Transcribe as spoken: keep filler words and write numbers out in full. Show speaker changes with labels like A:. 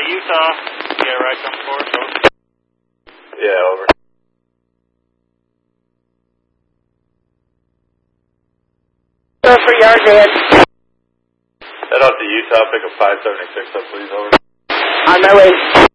A: Utah. Yeah, right, come forward. Over.
B: Yeah, over.
C: For yard dead.
B: Head off to Utah, pick up five seventy-six up, please, over.
C: On my way.